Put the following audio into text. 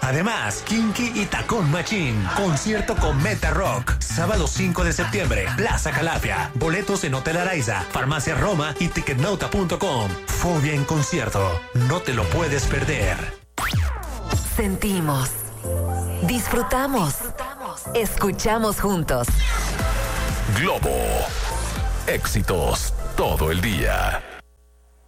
Además, Kinky y Tacón Machín. Concierto con Meta Rock. Sábado 5 de septiembre, Plaza Calafia. Boletos en Hotel Araiza, Farmacia Roma y Ticketnota.com. Fobia en concierto. No te lo puedes perder. Sentimos. Disfrutamos. Escuchamos juntos. Globo. Éxitos todo el día.